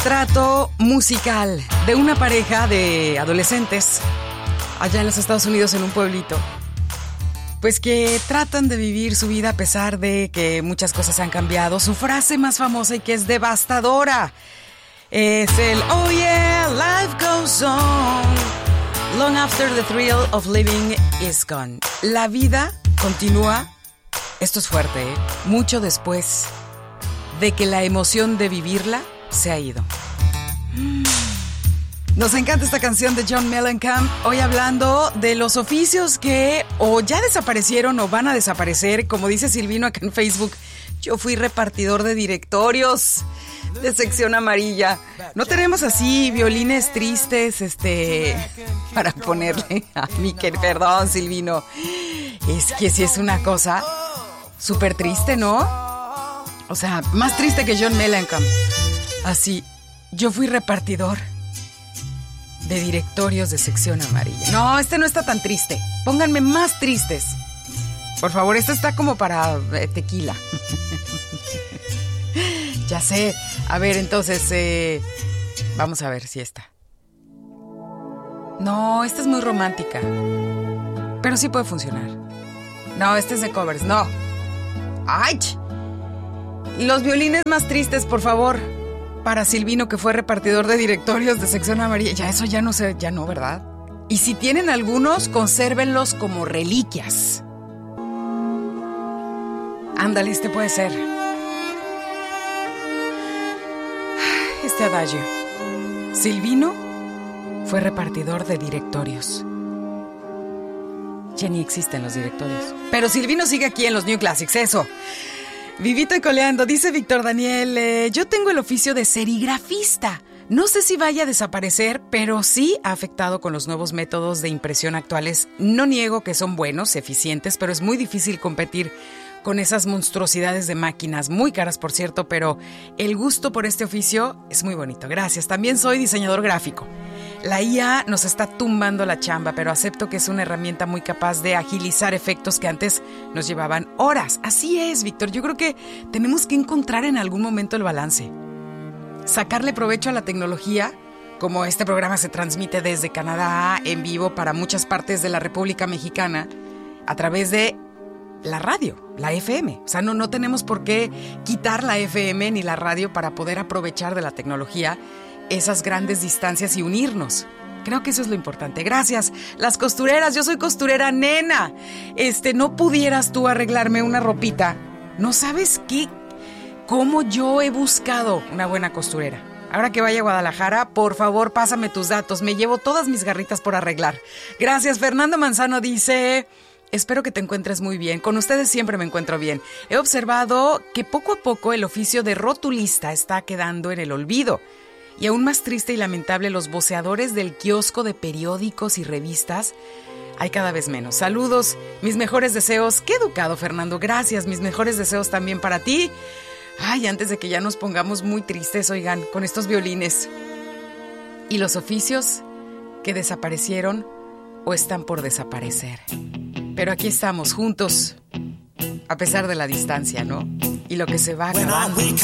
Retrato musical de una pareja de adolescentes allá en los Estados Unidos, en un pueblito, pues que tratan de vivir su vida a pesar de que muchas cosas han cambiado. Su frase más famosa y que es devastadora es el "Oh yeah, life goes on long after the thrill of living is gone". La vida continúa, esto es fuerte, mucho después de que la emoción de vivirla se ha ido. Nos encanta esta canción de John Mellencamp. Hoy hablando de los oficios que o ya desaparecieron o van a desaparecer. Como dice Silvino acá en Facebook, yo fui repartidor de directorios de sección amarilla. No tenemos así violines tristes para ponerle a mí, que perdón, Silvino. Es que sí es una cosa súper triste, ¿no? O sea, más triste que John Mellencamp. Así, yo fui repartidor de directorios de sección amarilla. No, no está tan triste. Pónganme más tristes. Por favor, está como para tequila. Ya sé. A ver, entonces, vamos a ver si esta. No, esta es muy romántica. Pero sí puede funcionar. No, este es de covers, no. ¡Ay! Los violines más tristes, por favor. Para Silvino, que fue repartidor de directorios de sección amarilla. Ya eso ya no sé, ya no, ¿verdad? Y si tienen algunos, consérvenlos como reliquias. Ándale, este puede ser. Este adagio. Silvino fue repartidor de directorios. Ya ni existen los directorios. Pero Silvino sigue aquí en los New Classics, eso. Vivito y coleando, dice Víctor Daniel, yo tengo el oficio de serigrafista. No sé si vaya a desaparecer, pero sí ha afectado con los nuevos métodos de impresión actuales. No niego que son buenos, eficientes, pero es muy difícil competir con esas monstruosidades de máquinas, muy caras por cierto, pero el gusto por este oficio es muy bonito. Gracias. También soy diseñador gráfico. La IA nos está tumbando la chamba, pero acepto que es una herramienta muy capaz de agilizar efectos que antes nos llevaban horas. Así es, Víctor. Yo creo que tenemos que encontrar en algún momento el balance. Sacarle provecho a la tecnología, como este programa se transmite desde Canadá en vivo para muchas partes de la República Mexicana, a través de la radio, la FM. O sea, no tenemos por qué quitar la FM ni la radio para poder aprovechar de la tecnología esas grandes distancias y unirnos. Creo que eso es lo importante. Gracias. Las costureras, yo soy costurera, nena. ¿No pudieras tú arreglarme una ropita? No sabes cómo yo he buscado una buena costurera. Ahora que vaya a Guadalajara, por favor, pásame tus datos. Me llevo todas mis garritas por arreglar. Gracias. Fernando Manzano dice: espero que te encuentres muy bien. Con ustedes siempre me encuentro bien. He observado que poco a poco el oficio de rotulista está quedando en el olvido. Y aún más triste y lamentable, los voceadores del kiosco de periódicos y revistas hay cada vez menos. Saludos, mis mejores deseos. Qué educado, Fernando. Gracias, mis mejores deseos también para ti. Ay, antes de que ya nos pongamos muy tristes, oigan, con estos violines. Y los oficios que desaparecieron o están por desaparecer. Pero aquí estamos, juntos, a pesar de la distancia, ¿no? Y lo que se va acabando.